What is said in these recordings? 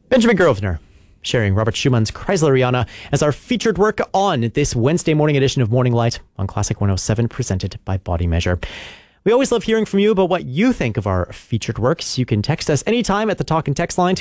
Benjamin Grosvenor sharing Robert Schumann's Kreisleriana as our featured work on this Wednesday morning edition of Morning Light on Classic 107, presented by Body Measure. We always love hearing from you about what you think of our featured works. You can text us anytime at the talk and text line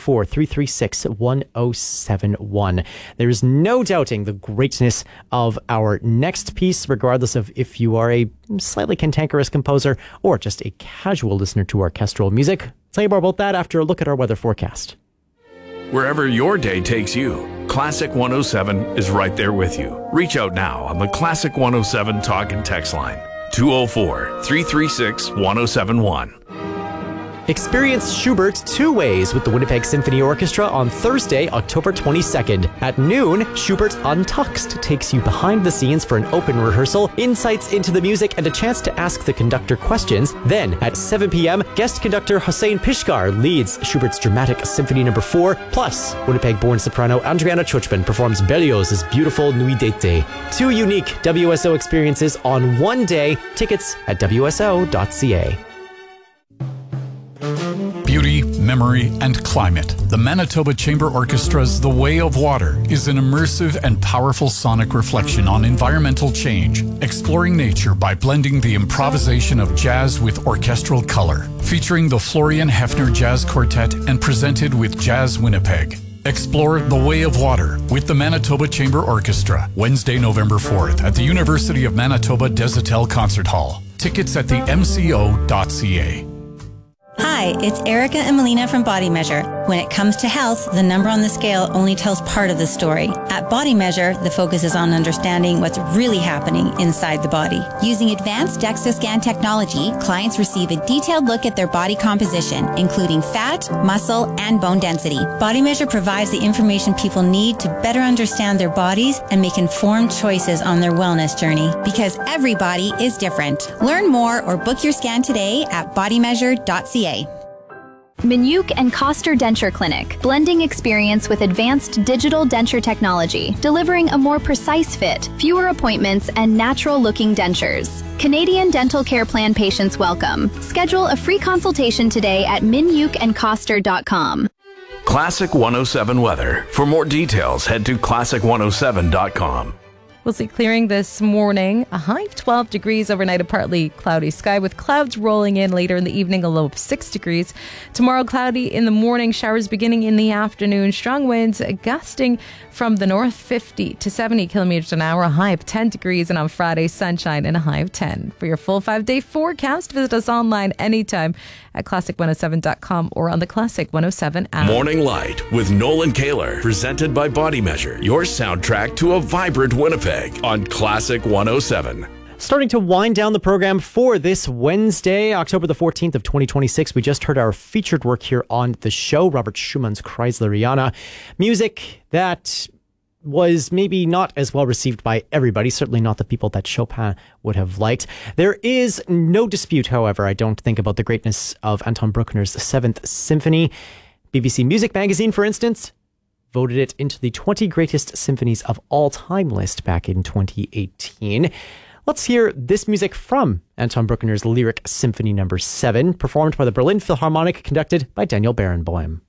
204-336-1071. There's no doubting the greatness of our next piece, regardless of if you are a slightly cantankerous composer or just a casual listener to orchestral music. I'll tell you more about that after a look at our weather forecast. Wherever your day takes you, Classic 107 is right there with you. Reach out now on the Classic 107 talk and text line. 204-336-1071. Experience Schubert two ways with the Winnipeg Symphony Orchestra on Thursday, October 22nd. At noon, Schubert Untuxed takes you behind the scenes for an open rehearsal, insights into the music, and a chance to ask the conductor questions. Then, at 7 p.m., guest conductor Hossein Pishgar leads Schubert's Dramatic Symphony No. 4. Plus, Winnipeg-born soprano Andriana Chuchman performs Berlioz's beautiful Nuit d'été. Two unique WSO experiences on one day. Tickets at wso.ca. Beauty, memory, and climate. The Manitoba Chamber Orchestra's The Way of Water is an immersive and powerful sonic reflection on environmental change, exploring nature by blending the improvisation of jazz with orchestral color. Featuring the Florian Hefner Jazz Quartet and presented with Jazz Winnipeg. Explore The Way of Water with the Manitoba Chamber Orchestra, Wednesday, November 4th at the University of Manitoba Desautels Concert Hall. Tickets at the mco.ca. Hi, it's Erica and Melina from Body Measure. When it comes to health, the number on the scale only tells part of the story. At Body Measure, the focus is on understanding what's really happening inside the body. Using advanced DEXA scan technology, clients receive a detailed look at their body composition, including fat, muscle, and bone density. Body Measure provides the information people need to better understand their bodies and make informed choices on their wellness journey. Because every body is different. Learn more or book your scan today at bodymeasure.ca. Minuk and Koster Denture Clinic, blending experience with advanced digital denture technology, delivering a more precise fit, fewer appointments, and natural-looking dentures. Canadian Dental Care Plan patients welcome. Schedule a free consultation today at minukandkoster.com. Classic 107 weather. For more details, head to classic107.com. We'll see clearing this morning, a high of 12 degrees overnight, a partly cloudy sky with clouds rolling in later in the evening, a low of 6 degrees. Tomorrow, cloudy in the morning, showers beginning in the afternoon, strong winds gusting from the north 50 to 70 kilometers an hour, a high of 10 degrees. And on Friday, sunshine and a high of 10. For your full 5-day forecast, visit us online anytime at classic107.com or on the Classic 107 app. Morning Light with Nolan Kaler, presented by Body Measure, your soundtrack to a vibrant Winnipeg on Classic 107. Starting to wind down the program for this Wednesday, October the 14th of 2026. We just heard our featured work here on the show, Robert Schumann's Kreisleriana. Music that was maybe not as well received by everybody, certainly not the people that Chopin would have liked. There is no dispute, however, I don't think, about the greatness of Anton Bruckner's 7th Symphony. BBC Music Magazine, for instance, voted it into the 20 greatest symphonies of all time list back in 2018. Let's hear this music from Anton Bruckner's Lyric Symphony No. 7, performed by the Berlin Philharmonic, conducted by Daniel Barenboim.